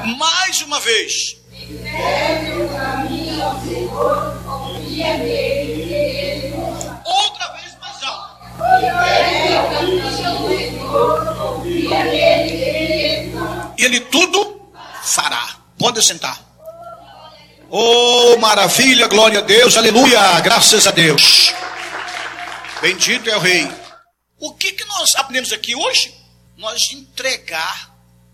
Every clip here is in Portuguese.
Mais uma vez. Outra vez mais alto. E ele tudo fará. Pode sentar. Oh, maravilha, glória a Deus, aleluia, graças a Deus. Bendito é o Rei. O que nós aprendemos aqui hoje? Nós entregar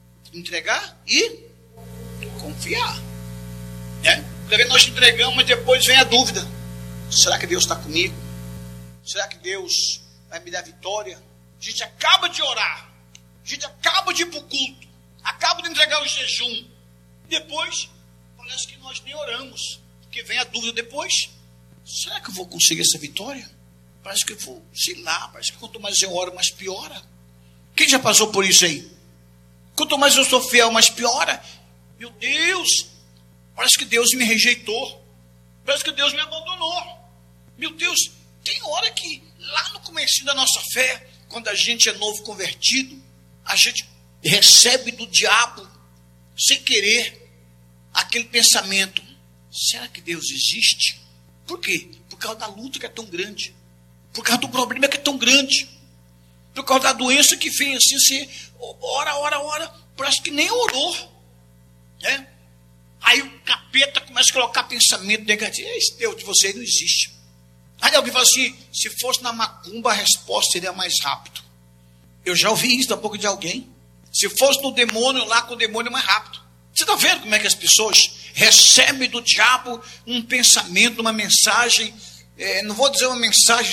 e confiar. Porque nós entregamos, mas depois vem a dúvida. Será que Deus está comigo? Será que Deus vai me dar vitória? A gente acaba de orar, a gente acaba de ir para o culto, acaba de entregar o jejum. Depois, parece que nós nem oramos, porque vem a dúvida depois. Será que eu vou conseguir essa vitória? Parece que eu vou, sei lá, parece que quanto mais eu oro, mais piora. Quem já passou por isso aí? Quanto mais eu sou fiel, mais piora. Meu Deus, parece que Deus me rejeitou. Parece que Deus me abandonou. Meu Deus, tem hora que lá no começo da nossa fé, quando a gente é novo convertido, a gente recebe do diabo, sem querer, aquele pensamento: será que Deus existe? Por quê? Por causa da luta que é tão grande, por causa do problema que é tão grande, por causa da doença que vem assim, você ora, parece que nem orou, né? Aí o capeta começa a colocar pensamento negativo: esse Deus de vocês não existe. Aí alguém fala assim: se fosse na macumba a resposta seria mais rápido. Eu já ouvi isso da boca de alguém. Se fosse no demônio, lá com o demônio é mais rápido. Você está vendo como é que as pessoas recebem do diabo um pensamento, uma mensagem, não vou dizer uma mensagem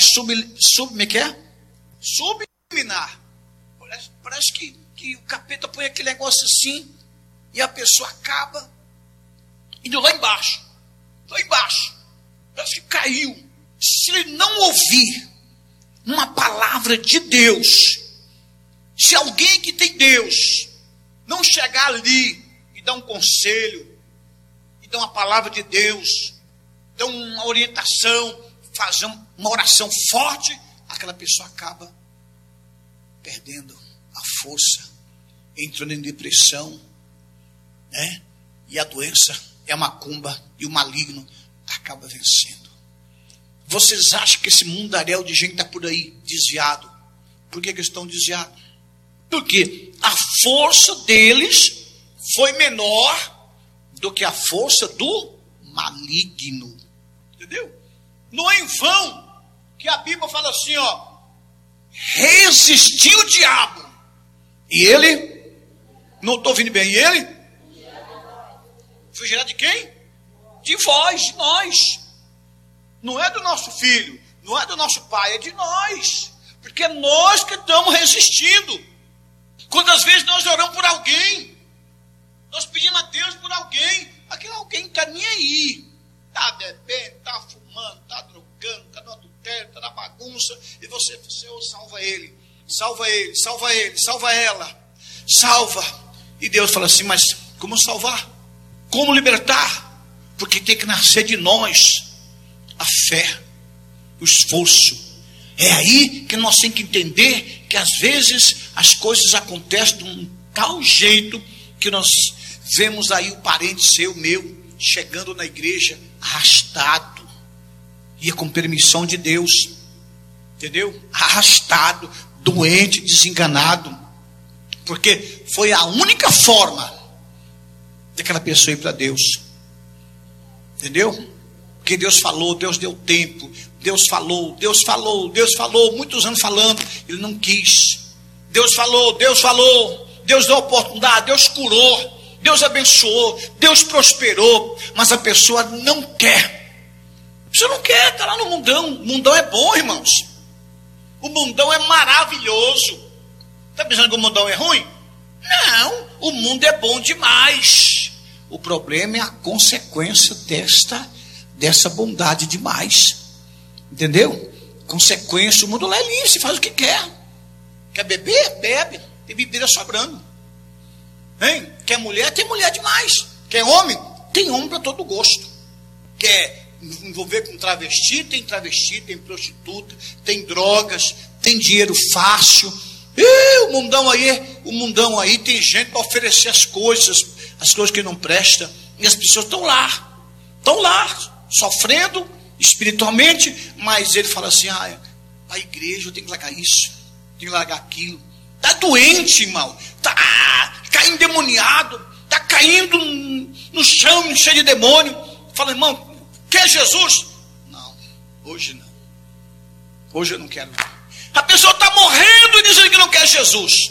subliminar. Parece que o capeta põe aquele negócio assim, e a pessoa acaba indo lá embaixo. Parece que caiu. Se ele não ouvir uma palavra de Deus, se alguém que tem Deus não chegar ali e dar um conselho, e dar uma palavra de Deus, dar uma orientação, fazer uma oração forte, aquela pessoa acaba perdendo a força, entrando em depressão, né? E a doença, a macumba e o maligno acaba vencendo. Vocês acham que esse mundaréu de gente está por aí desviado? Por que eles estão desviados? Porque a força deles foi menor do que a força do maligno. Entendeu? Não é em vão que a Bíblia fala assim, ó: resistiu o diabo. E ele, não estou ouvindo bem, e ele? Fugirá de quem? De vós, de nós. Não é do nosso filho, não é do nosso pai, é de nós. Porque é nós que estamos resistindo. Quantas vezes nós oramos por alguém, nós pedimos a Deus por alguém, aquele alguém está nem aí. Está bebendo, está fumando, está drogando, está no adultério, está na bagunça. E você, Senhor, salva ele, salva ele, salva ele, salva ela, salva. E Deus fala assim: mas como salvar? Como libertar? Porque tem que nascer de nós a fé, o esforço. É aí que nós temos que entender que às vezes as coisas acontecem de um tal jeito que nós vemos aí o parente seu, meu, chegando na igreja arrastado, e é com permissão de Deus, entendeu? Arrastado, doente, desenganado, porque foi a única forma daquela pessoa ir para Deus, entendeu? Porque Deus falou, Deus deu tempo, Deus falou, muitos anos falando, ele não quis. Deus falou, Deus deu oportunidade, Deus curou, Deus abençoou, Deus prosperou, mas a pessoa não quer. Você não quer, está lá no mundão. O mundão é bom, irmãos. O mundão é maravilhoso. Está pensando que o mundão é ruim? Não, o mundo é bom demais. O problema é a consequência dessa bondade demais. Entendeu? Consequência, o mundo lá é livre, você faz o que quer. Quer beber? Bebe. Tem bebida sobrando. Hein? Quer mulher? Tem mulher demais. Quer homem? Tem homem para todo gosto. Quer envolver com travesti? Tem prostituta, tem drogas, tem dinheiro fácil. O mundão aí tem gente para oferecer as coisas as coisas que não prestam, e as pessoas estão lá, sofrendo espiritualmente, mas ele fala assim, a igreja, eu tenho que largar isso, tenho que largar aquilo. Está doente, irmão, está endemoniado, está caindo no chão, cheio de demônio. Fala, irmão, quer Jesus? Não, hoje não. Hoje eu não quero. A pessoa está morrendo e dizendo que não quer Jesus.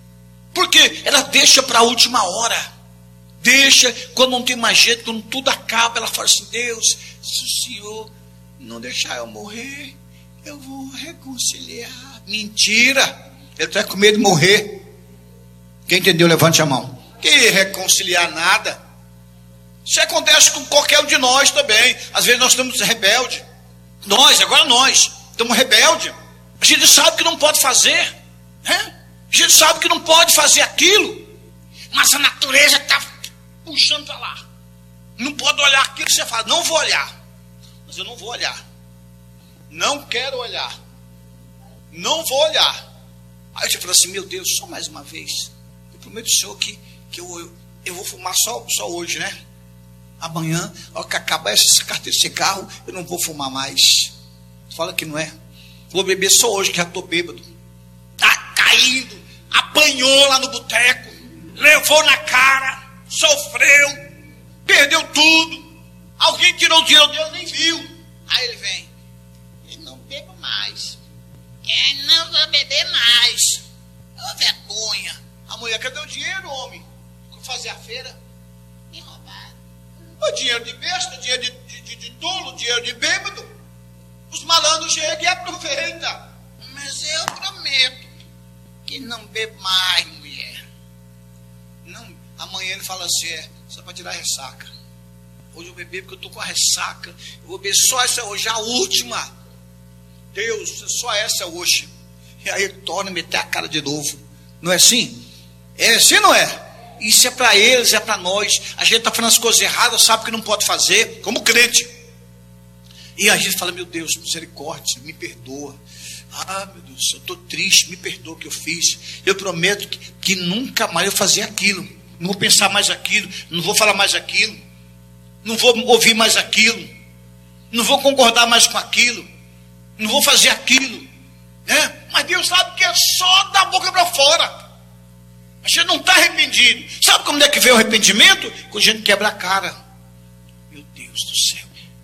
Porque ela deixa para a última hora. Deixa, quando não tem mais jeito, quando tudo acaba, ela fala assim, Deus, se o Senhor não deixar eu morrer, eu vou reconciliar. Mentira! Ele está com medo de morrer. Quem entendeu, levante a mão. Que reconciliar nada. Isso acontece com qualquer um de nós também. Às vezes nós estamos rebeldes. Nós estamos rebeldes. A gente sabe que não pode fazer, né? A gente sabe que não pode fazer aquilo, mas a natureza está puxando para lá. Não pode olhar aquilo que você fala, não vou olhar. Mas eu não vou olhar. Não quero olhar. Não vou olhar. Aí você fala assim, meu Deus, só mais uma vez. Eu prometo ao Senhor que eu vou fumar só hoje, né? Amanhã, ao que acabar essa carteira de cigarro, eu não vou fumar mais. Fala que não é. Vou beber só hoje, que já estou bêbado. Está caindo, apanhou lá no boteco, levou na cara, sofreu, perdeu tudo. Alguém tirou o dinheiro dele, nem viu. Aí ele vem, eu não bebo mais. Não vou beber mais. Ô vergonha. A mulher, cadê o dinheiro, homem? Vou fazer a feira. Me roubaram. O dinheiro de besta, dinheiro de tolo, dinheiro de bêbado. Os malandros chegam e aproveitam. Mas eu prometo que não bebo mais, mulher. Não. Amanhã ele fala assim, só para tirar a ressaca. Hoje eu bebi porque eu estou com a ressaca. Eu vou beber só essa hoje, a última. Deus, só essa hoje. E aí ele torna a meter a cara de novo. Não é assim? É assim ou não é? Isso é para eles, é para nós. A gente está fazendo as coisas erradas, sabe que não pode fazer, como crente. E a gente fala, meu Deus, misericórdia, me perdoa. Meu Deus, eu estou triste, me perdoa o que eu fiz. Eu prometo que nunca mais eu fazer aquilo. Não vou pensar mais aquilo, não vou falar mais aquilo. Não vou ouvir mais aquilo. Não vou concordar mais com aquilo. Não vou fazer aquilo. Né? Mas Deus sabe que é só da boca para fora. A gente não está arrependido. Sabe como é que vem o arrependimento? Quando a gente quebra a cara. Meu Deus do céu.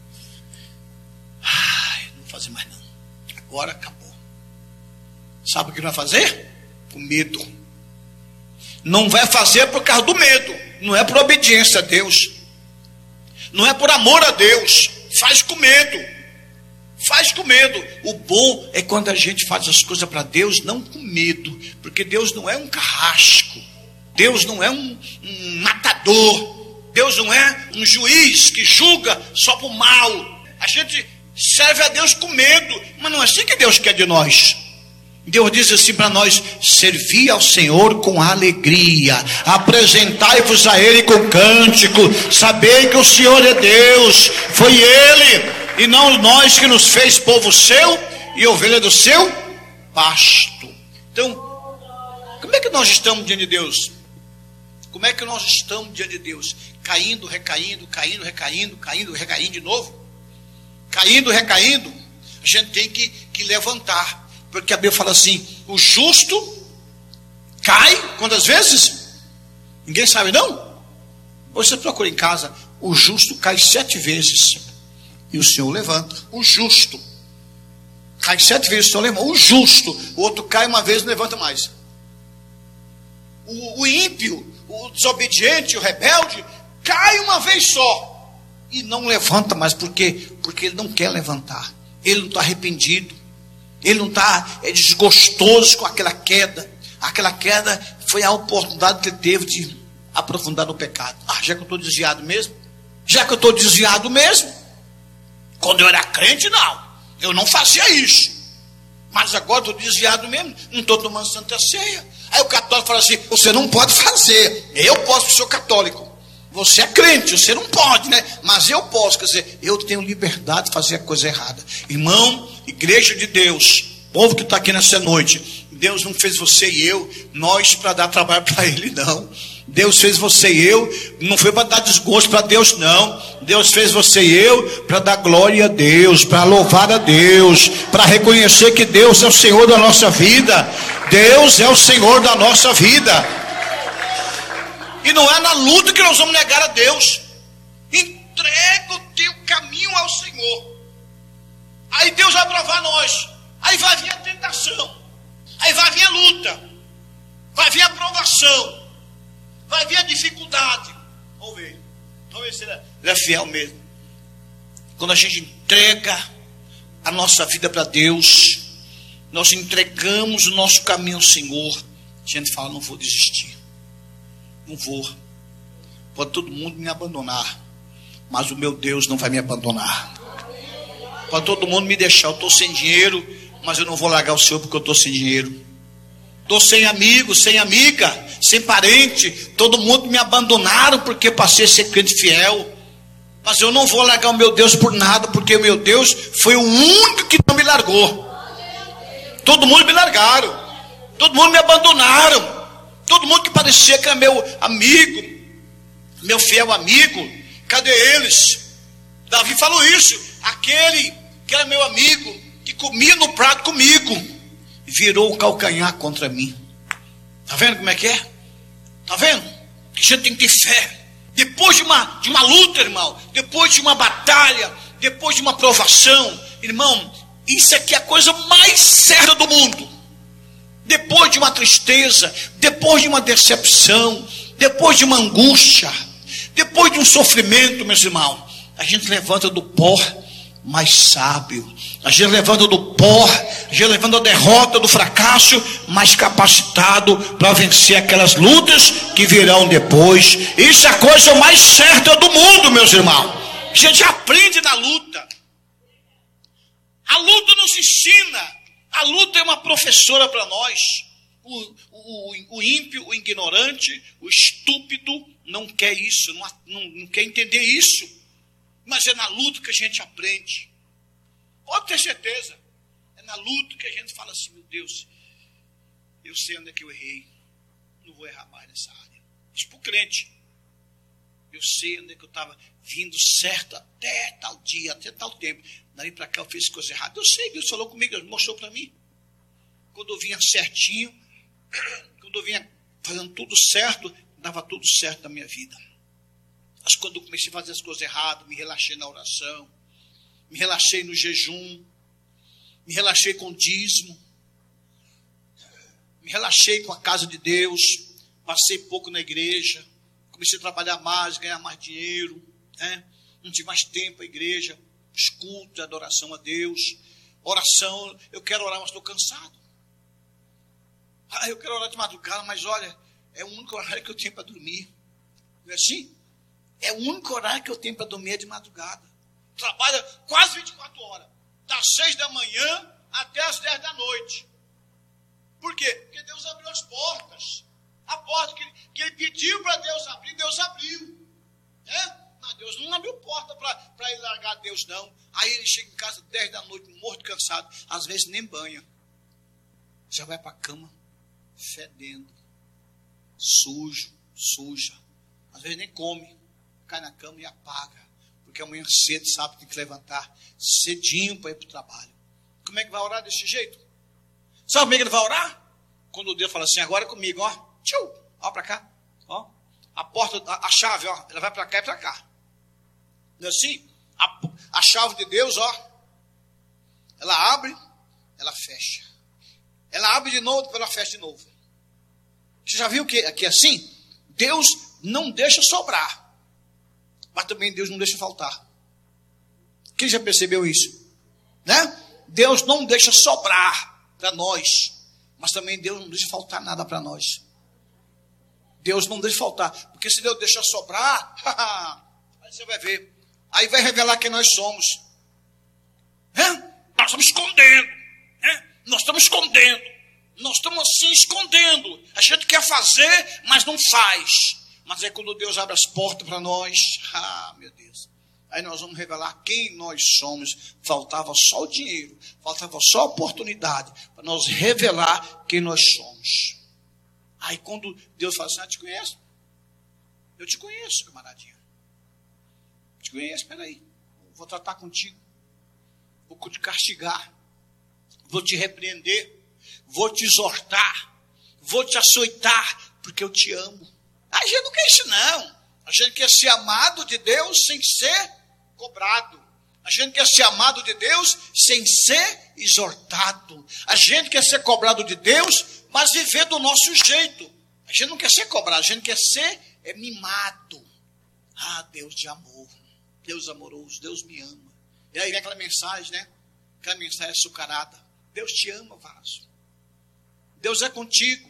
Não vou fazer mais não. Agora acabou. Sabe o que vai fazer? Com medo. Não vai fazer por causa do medo. Não é por obediência a Deus. Não é por amor a Deus. Faz com medo. Faz com medo. O bom é quando a gente faz as coisas para Deus, não com medo. Porque Deus não é um carrasco. Deus não é um matador. Deus não é um juiz que julga só por mal. A gente serve a Deus com medo. Mas não é assim que Deus quer de nós. Deus diz assim para nós: servi ao Senhor com alegria, apresentai-vos a Ele com cântico, sabei que o Senhor é Deus, foi Ele e não nós que nos fez povo seu e ovelha do seu pasto. Então, como é que nós estamos diante de Deus? Como é que nós estamos diante de Deus? Caindo, recaindo, caindo, recaindo, caindo, recaindo de novo? Caindo, recaindo. A gente tem que levantar. Porque a Bíblia fala assim: o justo cai quantas vezes? Ninguém sabe não? Você procura em casa: o justo cai 7 vezes e o Senhor levanta. O justo cai 7 vezes, o Senhor levanta. O justo, o outro cai uma vez e não levanta mais. O ímpio, o desobediente, o rebelde, cai uma vez só e não levanta mais. Por quê? Porque ele não quer levantar. Ele não está arrependido. Ele não está desgostoso com aquela queda. Aquela queda foi a oportunidade que ele teve de aprofundar no pecado. Já que eu estou desviado mesmo? Já que eu estou desviado mesmo? Quando eu era crente, não. Eu não fazia isso. Mas agora estou desviado mesmo. Não estou tomando Santa Ceia. Aí o católico fala assim: você não pode fazer. Eu posso, sou católico. Você é crente, você não pode, né? Mas eu posso, quer dizer, eu tenho liberdade de fazer a coisa errada. Irmão, igreja de Deus, povo que está aqui nessa noite, Deus não fez você e eu, nós para dar trabalho para Ele, não. Deus fez você e eu, não foi para dar desgosto para Deus, não. Deus fez você e eu para dar glória a Deus, para louvar a Deus, para reconhecer que Deus é o Senhor da nossa vida. Deus é o Senhor da nossa vida. E não é na luta que nós vamos negar a Deus. Entrega o teu caminho ao Senhor. Aí Deus vai provar nós. Aí vai vir a tentação. Aí vai vir a luta. Vai vir a provação. Vai vir a dificuldade. Vamos ver se ele é fiel mesmo. Quando a gente entrega a nossa vida para Deus, nós entregamos o nosso caminho ao Senhor, a gente fala: não vou desistir, não vou. Pode todo mundo me abandonar, mas o meu Deus não vai me abandonar. Pode todo mundo me deixar, eu estou sem dinheiro, mas eu não vou largar o Senhor porque eu estou sem dinheiro. Estou sem amigo, sem amiga, sem parente. Todo mundo me abandonaram porque passei a ser crente fiel. Mas eu não vou largar o meu Deus por nada, porque o meu Deus foi o único que não me largou. Todo mundo me largaram. Todo mundo me abandonaram. Todo mundo que parecia que era meu amigo, meu fiel amigo, cadê eles? Davi falou isso. Aquele que era meu amigo, que comia no prato comigo, virou o calcanhar contra mim. Está vendo como é que é? Está vendo? Que a gente tem que ter fé. Depois de uma luta, irmão, depois de uma batalha, depois de uma provação, irmão, isso aqui é a coisa mais séria do mundo. Depois de uma tristeza, depois de uma decepção, depois de uma angústia, depois de um sofrimento, meus irmãos, a gente levanta do pó mais sábio. A gente levanta do pó, a gente levanta a derrota, do fracasso, mais capacitado para vencer aquelas lutas que virão depois. Isso é a coisa mais certa do mundo, meus irmãos. A gente aprende na luta. A luta nos ensina. A luta é uma professora para nós. O ímpio, o ignorante, o estúpido não quer isso, não quer entender isso. Mas é na luta que a gente aprende. Pode ter certeza. É na luta que a gente fala assim: meu Deus, eu sei onde é que eu errei, não vou errar mais nessa área. Isso para o crente. Eu sei onde é que eu estava vindo certo até tal dia, até tal tempo. Daí para cá eu fiz coisa errada. Eu sei, Deus falou comigo, Deus mostrou para mim. Quando eu vinha certinho, quando eu vinha fazendo tudo certo, dava tudo certo na minha vida. Mas quando eu comecei a fazer as coisas erradas, me relaxei na oração, me relaxei no jejum, me relaxei com o dízimo, me relaxei com a casa de Deus, passei pouco na igreja, comecei a trabalhar mais, ganhar mais dinheiro, né? Não tive mais tempo à igreja, os cultos, a adoração a Deus, oração, eu quero orar, mas estou cansado. Eu quero orar de madrugada, mas olha, é o único horário que eu tenho para dormir. Não é assim? É o único horário que eu tenho para dormir de madrugada. Trabalha quase 24 horas. Das 6 da manhã até as 10 da noite. Por quê? Porque Deus abriu as portas. A porta que ele pediu para Deus abrir, Deus abriu. Mas Deus não abriu porta para ele largar Deus, não. Aí ele chega em casa 10 da noite, morto, cansado. Às vezes nem banha. Já vai para a cama, fedendo. Suja. Às vezes nem come. Cai na cama e apaga, porque amanhã cedo sabe que tem que levantar cedinho para ir para o trabalho. Como é que vai orar desse jeito? Sabe como é que ele vai orar? Quando Deus fala assim: agora é comigo, ó, ó para cá, ó, a porta, a chave, ó, ela vai para cá e para cá. Não é assim? A chave de Deus, ó, ela abre, ela fecha. Ela abre de novo, depois ela fecha de novo. Você já viu que aqui assim? Deus não deixa sobrar. Mas também Deus não deixa faltar. Quem já percebeu isso? Né? Deus não deixa sobrar para nós. Mas também Deus não deixa faltar nada para nós. Deus não deixa faltar. Porque se Deus deixar sobrar, aí você vai ver. Aí vai revelar quem nós somos. Nós estamos escondendo. Nós estamos escondendo. Nós estamos assim escondendo. A gente quer fazer, mas não faz. Mas é quando Deus abre as portas para nós, meu Deus, aí nós vamos revelar quem nós somos. Faltava só o dinheiro, faltava só a oportunidade para nós revelar quem nós somos. Aí quando Deus fala assim: te conheço? Eu te conheço, camaradinha. Te conheço, espera aí. Vou tratar contigo. Vou te castigar. Vou te repreender. Vou te exortar. Vou te açoitar, porque eu te amo. A gente não quer isso, não. A gente quer ser amado de Deus sem ser cobrado. A gente quer ser amado de Deus sem ser exortado. A gente quer ser cobrado de Deus, mas viver do nosso jeito. A gente não quer ser cobrado, a gente quer ser mimado. Ah, Deus de amor, Deus amoroso, Deus me ama. E aí vem aquela mensagem, né? Aquela mensagem açucarada. Deus te ama, vaso. Deus é contigo.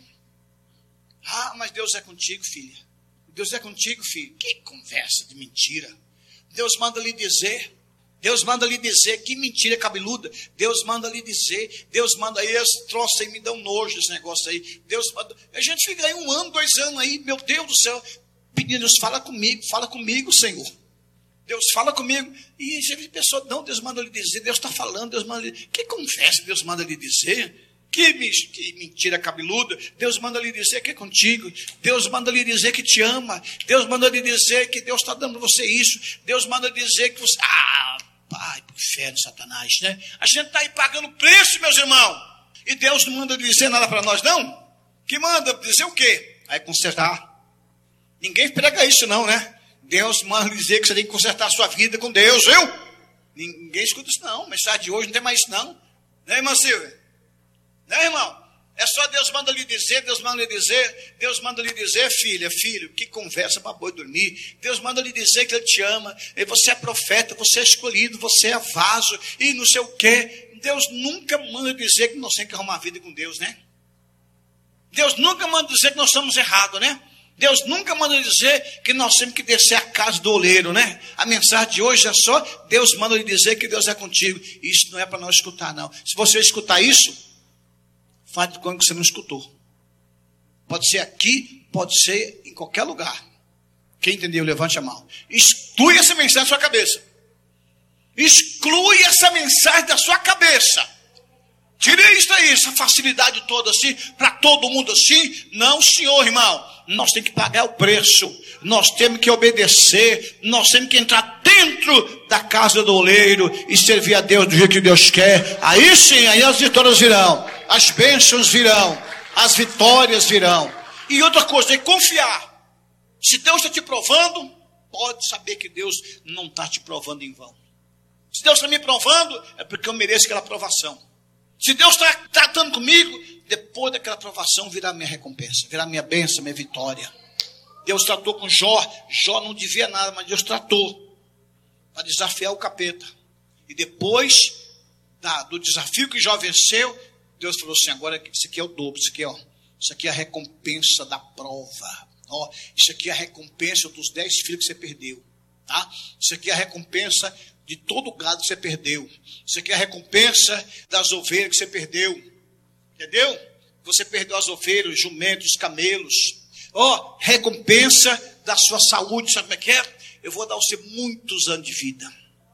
Ah, mas Deus é contigo, filha. Deus é contigo, filho. Que conversa de mentira. Deus manda lhe dizer. Deus manda lhe dizer, que mentira cabeluda. Deus manda lhe dizer. Deus manda aí, esse troço aí me dá um nojo esse negócio aí. Deus manda. A gente fica aí 1 ano, 2 anos aí, meu Deus do céu, pedindo, Deus fala comigo, Senhor. Deus fala comigo. E a pessoa, não, Deus manda lhe dizer, Deus está falando, Deus manda lhe dizer. Que conversa Deus manda lhe dizer? Que mentira cabeluda. Deus manda lhe dizer que é contigo. Deus manda lhe dizer que te ama. Deus manda lhe dizer que Deus está dando você isso. Deus manda lhe dizer que você... Ah, pai, pro inferno, Satanás, né? A gente está aí pagando preço, meus irmãos. E Deus não manda dizer nada para nós, não? Que manda dizer o quê? Aí consertar. Ninguém prega isso, não, né? Deus manda lhe dizer que você tem que consertar a sua vida com Deus, viu? Ninguém escuta isso, não. A mensagem de hoje não tem mais isso, não. Né, irmã Silvia? Né, irmão? É só Deus manda lhe dizer, Deus manda lhe dizer, Deus manda lhe dizer, filha, filho, que conversa para boi dormir. Deus manda lhe dizer que Ele te ama, e você é profeta, você é escolhido, você é vaso, e não sei o quê. Deus nunca manda dizer que nós temos que arrumar a vida com Deus, né? Deus nunca manda dizer que nós estamos errados, né? Deus nunca manda dizer que nós temos que descer a casa do oleiro, né? A mensagem de hoje é só, Deus manda lhe dizer que Deus é contigo. Isso não é para nós escutar, não. Se você escutar isso, faz de conta que você não escutou. Pode ser aqui, pode ser em qualquer lugar. Quem entendeu, levante a mão. Exclui essa mensagem da sua cabeça. Exclui essa mensagem da sua cabeça. Tire isso aí, essa facilidade toda assim, para todo mundo assim. Não, senhor, irmão. Nós temos que pagar o preço. Nós temos que obedecer. Nós temos que entrar dentro da casa do oleiro e servir a Deus do jeito que Deus quer. Aí sim, aí as vitórias virão. As bênçãos virão. As vitórias virão. E outra coisa, é confiar. Se Deus está te provando, pode saber que Deus não está te provando em vão. Se Deus está me provando, é porque eu mereço aquela provação. Se Deus está tratando comigo, depois daquela provação virá minha recompensa, virá minha bênção, minha vitória. Deus tratou com Jó. Jó não devia nada, mas Deus tratou para desafiar o capeta. E depois do desafio que Jó venceu, Deus falou assim, agora isso aqui é o dobro, isso aqui, ó, isso aqui é a recompensa da prova. Ó, isso aqui é a recompensa dos 10 filhos que você perdeu. Tá? Isso aqui é a recompensa de todo o gado que você perdeu. Isso aqui é a recompensa das ovelhas que você perdeu. Entendeu? Você perdeu as ovelhas, os jumentos, os camelos. Ó, recompensa da sua saúde. Sabe como é que é? Eu vou dar a você muitos anos de vida.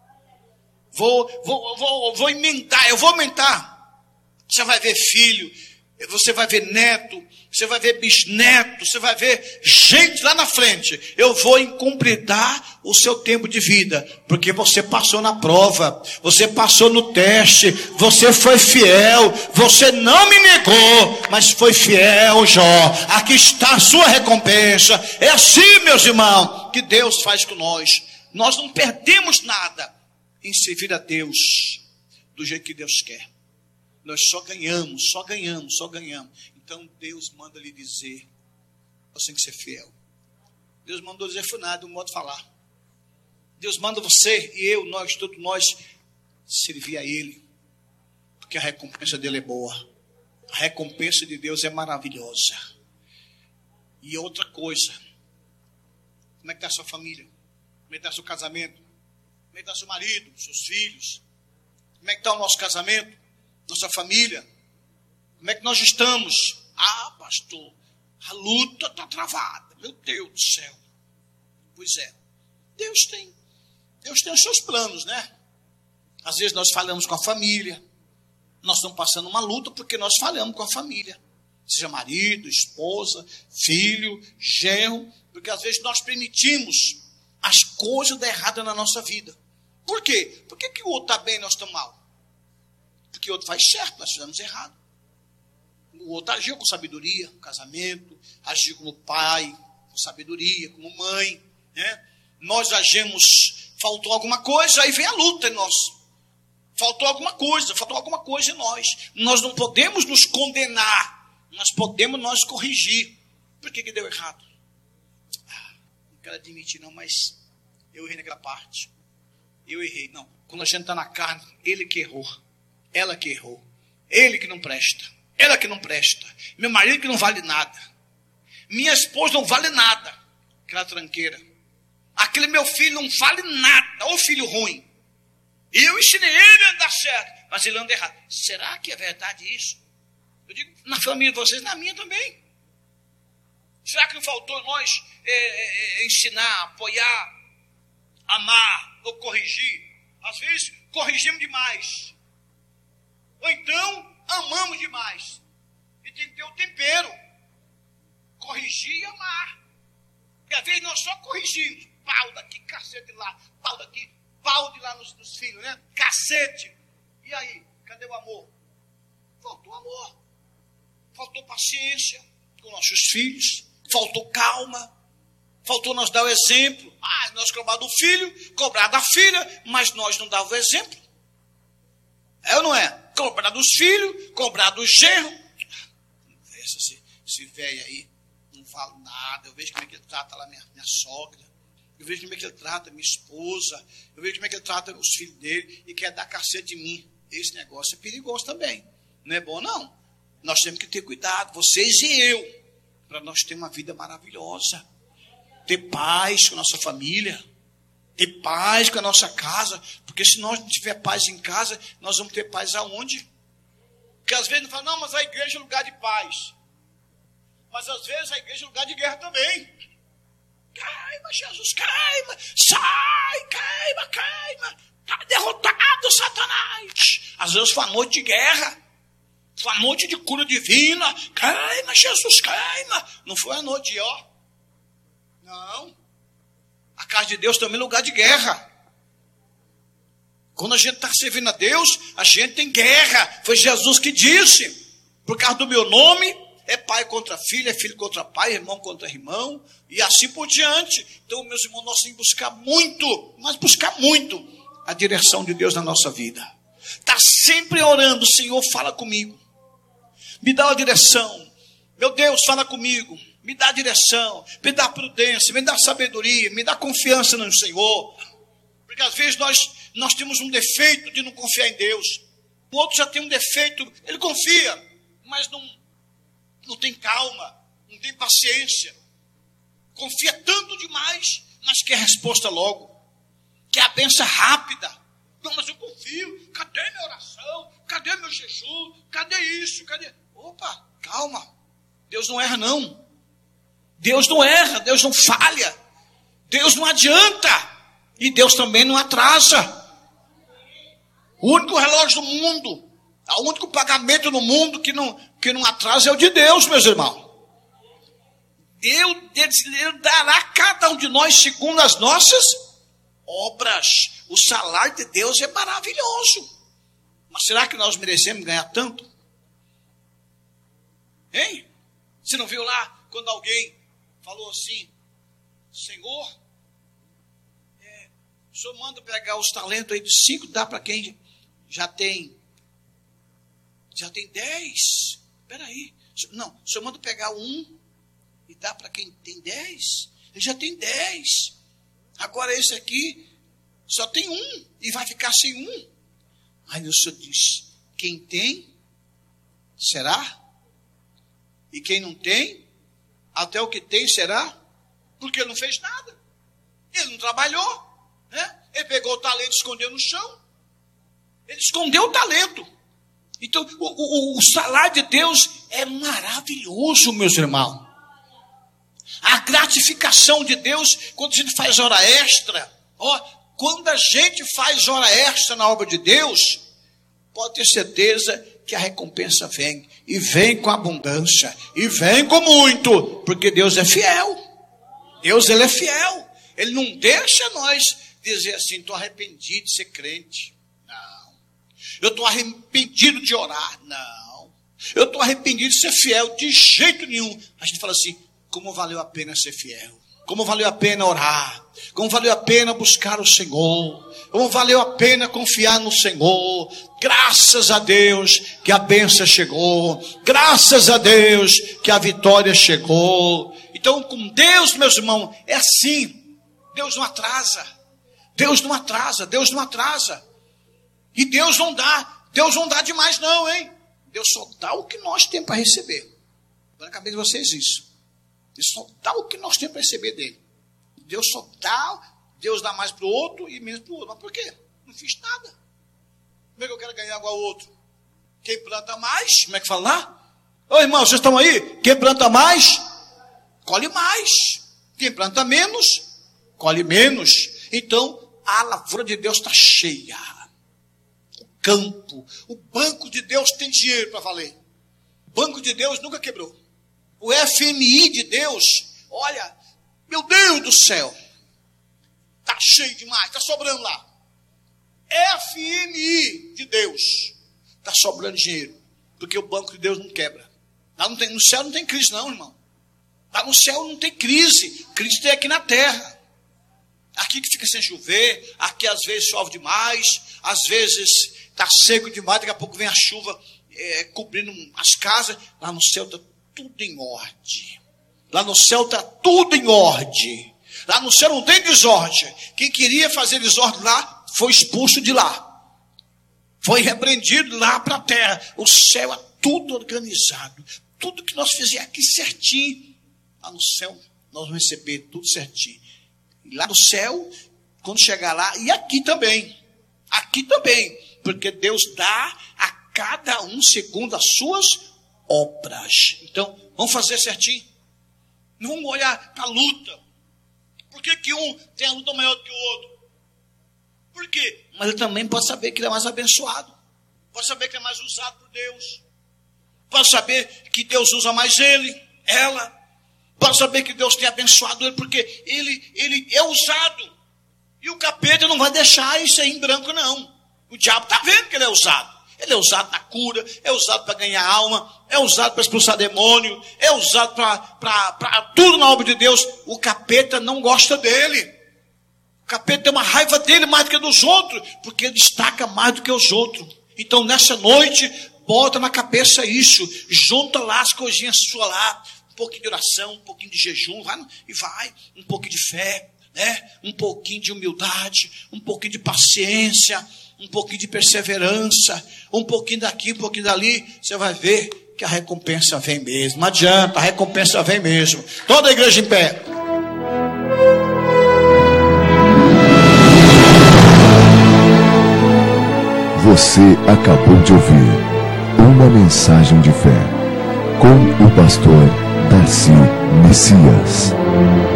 Vou emendar, eu vou aumentar. Você vai ver filho, você vai ver neto, você vai ver bisneto, você vai ver gente lá na frente. Eu vou incumpridar o seu tempo de vida, porque você passou na prova, você passou no teste, você foi fiel, você não me negou, mas foi fiel, Jó. Aqui está a sua recompensa. É assim, meus irmãos, que Deus faz com nós. Nós não perdemos nada em servir a Deus do jeito que Deus quer. Nós só ganhamos, só ganhamos, só ganhamos. Então Deus manda lhe dizer, você tem que ser fiel. Deus mandou dizer nada, um modo de falar. Deus manda você e eu, nós, todos nós, servir a Ele. Porque a recompensa dele é boa. A recompensa de Deus é maravilhosa. E outra coisa, como é que está a sua família? Como é que está o seu casamento? Como é que está seu marido, seus filhos? Como é que está o nosso casamento? Nossa família? Como é que nós estamos? Ah, pastor, a luta está travada. Meu Deus do céu. Pois é, Deus tem os seus planos, né? Às vezes nós falamos com a família. Nós estamos passando uma luta porque nós falamos com a família. Seja marido, esposa, filho, genro, porque às vezes nós permitimos as coisas dar errado na nossa vida. Por quê? Por que o outro está bem e nós estamos mal? Porque o outro faz certo, nós fizemos errado. O outro agiu com sabedoria, no casamento, agiu como pai, com sabedoria, como mãe, né? Nós agimos, faltou alguma coisa, aí vem a luta em nós. Faltou alguma coisa em nós. Nós não podemos nos condenar, nós podemos nós corrigir. Por que deu errado? Não quero admitir não, mas eu errei naquela parte. Eu errei, não. Quando a gente está na carne, ele que errou, ela que errou, ele que não presta, ela que não presta, meu marido que não vale nada, minha esposa não vale nada, aquela tranqueira, aquele meu filho não vale nada, ô filho ruim. Eu ensinei ele a andar certo, mas ele anda errado. Será que é verdade isso? Eu digo, na família de vocês, na minha também. Será que não faltou nós ensinar, apoiar, amar ou corrigir? Às vezes corrigimos demais. Ou então amamos demais. E tem que ter o tempero. Corrigir e amar. Porque às vezes nós só corrigimos. Pau daqui, cacete lá, pau daqui, pau de lá nos filhos, né? Cacete. E aí, cadê o amor? Faltou amor. Faltou paciência com nossos filhos. Faltou calma. Faltou nós dar o exemplo. Nós cobrar do filho, cobrar da filha, mas nós não dávamos o exemplo. É ou não é? Cobrar dos filhos, cobrar do genro. Esse velho aí, não fala nada. Eu vejo como é que ele trata lá minha sogra. Eu vejo como é que ele trata minha esposa. Eu vejo como é que ele trata os filhos dele e quer dar cacete em mim. Esse negócio é perigoso também. Não é bom, não. Nós temos que ter cuidado, vocês e eu, para nós ter uma vida maravilhosa. Ter paz com a nossa família. Ter paz com a nossa casa. Porque se nós não tiver paz em casa, nós vamos ter paz aonde? Porque às vezes não fala, não, mas a igreja é lugar de paz. Mas às vezes a igreja é lugar de guerra também. Queima, Jesus, queima. Sai, queima. Está derrotado, Satanás. Às vezes foi uma noite de guerra. Foi uma noite de cura divina. Queima, Jesus, queima. Não foi a noite, ó. Não. A casa de Deus também é lugar de guerra. Quando a gente está servindo a Deus, a gente tem guerra. Foi Jesus que disse. Por causa do meu nome, é pai contra filho, é filho contra pai, irmão contra irmão, e assim por diante. Então, meus irmãos, nós temos que buscar muito, mas buscar muito a direção de Deus na nossa vida. Está sempre orando, Senhor, fala comigo. Me dá uma direção. Meu Deus, fala comigo. Me dá direção, me dá prudência, me dá sabedoria, me dá confiança no Senhor. Porque às vezes nós temos um defeito de não confiar em Deus. O outro já tem um defeito, ele confia, mas não tem calma, não tem paciência. Confia tanto demais, mas quer resposta logo. Quer a bênção rápida. Não, mas eu confio. Cadê minha oração? Cadê meu jejum? Cadê isso? Cadê? Opa, calma. Deus não erra, não. Deus não erra, Deus não falha, Deus não adianta e Deus também não atrasa. O único relógio do mundo, o único pagamento no mundo que não atrasa é o de Deus, meus irmãos. Ele dará a cada um de nós segundo as nossas obras. O salário de Deus é maravilhoso. Mas será que nós merecemos ganhar tanto? Hein? Você não viu lá quando alguém falou assim, Senhor, o Senhor manda pegar os talentos aí de 5, dá para quem já tem 10. Espera aí. Não, o Senhor manda pegar 1 e dá para quem tem 10. Ele já tem 10. Agora esse aqui só tem 1 e vai ficar sem 1. Aí o Senhor diz, quem tem, será? E quem não tem, até o que tem será, porque ele não fez nada, ele não trabalhou, né? Ele pegou o talento e escondeu no chão, ele escondeu o talento. Então o salário de Deus é maravilhoso, meus irmãos. A gratificação de Deus, quando a gente faz hora extra, quando a gente faz hora extra na obra de Deus, pode ter certeza que a recompensa vem. E vem com abundância. E vem com muito. Porque Deus é fiel. Deus, Ele é fiel. Ele não deixa nós dizer assim, estou arrependido de ser crente. Não. Eu estou arrependido de orar. Não. Eu estou arrependido de ser fiel. De jeito nenhum. A gente fala assim, como valeu a pena ser fiel. Como valeu a pena orar. Como valeu a pena buscar o Senhor. Como valeu a pena confiar no Senhor. Graças a Deus que a bênção chegou. Graças a Deus que a vitória chegou. Então, com Deus, meus irmãos, é assim. Deus não atrasa. Deus não atrasa. Deus não atrasa. E Deus não dá. Deus não dá demais não, hein? Deus só dá o que nós temos para receber. Põe na cabeça de vocês isso. Deus só dá o que nós temos para receber dele. Deus só dá, Deus dá mais para o outro e menos para o outro. Mas por quê? Não fiz nada. Como é que eu quero ganhar igual ao outro? Quem planta mais, como é que fala lá? Ô irmão, vocês estão aí? Quem planta mais, colhe mais. Quem planta menos, colhe menos. Então, a lavoura de Deus está cheia. O campo, o banco de Deus tem dinheiro para valer. O banco de Deus nunca quebrou. O FMI de Deus, olha, meu Deus do céu, está cheio demais, está sobrando lá. FMI de Deus, está sobrando dinheiro, porque o banco de Deus não quebra. Lá não tem, no céu não tem crise não, irmão. Lá no céu não tem crise, crise tem aqui na terra. Aqui que fica sem chover, aqui às vezes chove demais, às vezes está seco demais, daqui a pouco vem a chuva cobrindo as casas. Lá no céu está tudo em ordem. Lá no céu está tudo em ordem. Lá no céu não tem desordem. Quem queria fazer desordem lá, foi expulso de lá. Foi repreendido lá para a terra. O céu é tudo organizado. Tudo que nós fizermos aqui certinho. Lá no céu nós vamos receber tudo certinho. E lá no céu, quando chegar lá, e aqui também. Aqui também. Porque Deus dá a cada um segundo as suas obras. Então, vamos fazer certinho. Não vamos olhar para a luta. Por que um tem a luta maior do que o outro? Por quê? Mas ele também pode saber que ele é mais abençoado. Pode saber que ele é mais usado por Deus. Pode saber que Deus usa mais ele, ela. Pode saber que Deus tem abençoado ele, porque ele é usado. E o capeta não vai deixar isso aí em branco, não. O diabo está vendo que ele é usado. Ele é usado na cura, é usado para ganhar alma, é usado para expulsar demônio, é usado para tudo na obra de Deus. O capeta não gosta dele. O capeta tem uma raiva dele mais do que dos outros, porque ele destaca mais do que os outros. Então, nessa noite, bota na cabeça isso, junta lá as coisinhas suas lá, um pouquinho de oração, um pouquinho de jejum, vai, um pouquinho de fé, né? Um pouquinho de humildade, um pouquinho de paciência, um pouquinho de perseverança, um pouquinho daqui, um pouquinho dali, você vai ver que a recompensa vem mesmo. Não adianta, a recompensa vem mesmo. Toda a igreja em pé. Você acabou de ouvir uma mensagem de fé com o pastor Darcy Messias.